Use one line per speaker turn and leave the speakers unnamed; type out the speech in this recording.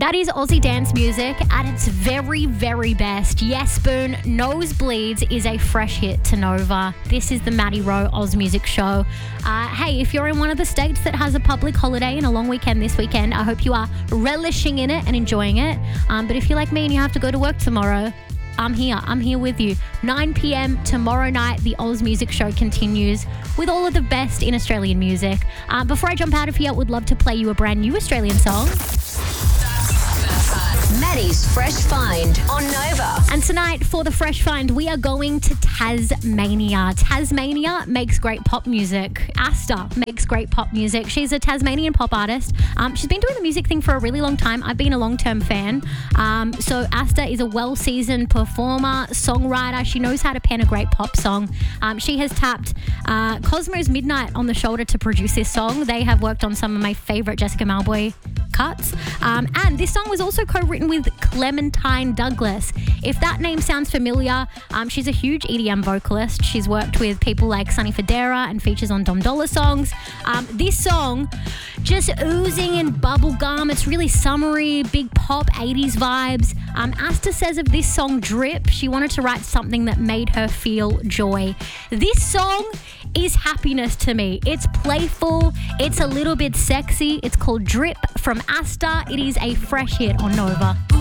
That is Aussie dance music at its very, very best. Yes, Spoon, Nosebleeds is a fresh hit to Nova. This is the Maddie Rowe Oz Music Show. Hey, if you're in one of the states that has a public holiday and a long weekend this weekend, I hope you are relishing in it and enjoying it. But if you're like me and you have to go to work tomorrow, I'm here with you. 9 p.m. tomorrow night, the Oz Music Show continues with all of the best in Australian music. Before I jump out of here, I would love to play you a brand new Australian song.
Maddie's Fresh Find on Nova.
And tonight, for the Fresh Find, we are going to Tasmania. Tasmania makes great pop music. Asta makes great pop music. She's a Tasmanian pop artist. She's been doing the music thing for a really long time. I've been a long-term fan. So Asta is a well-seasoned performer, songwriter. She knows how to pen a great pop song. She has tapped Cosmo's Midnight on the shoulder to produce this song. They have worked on some of my favourite Jessica Mauboy cuts. And this song was also co-written with Clementine Douglas. If that name sounds familiar, she's a huge EDM vocalist. She's worked with people like Sonny Fodera and features on Dom Dolla songs. This song, just oozing in bubblegum. It's really summery, big pop 80s vibes. Asta says of this song, Drip, she wanted to write something that made her feel joy. This song is happiness to me. It's playful. It's a little bit sexy. It's called Drip from Asta. It is a fresh hit on Nova.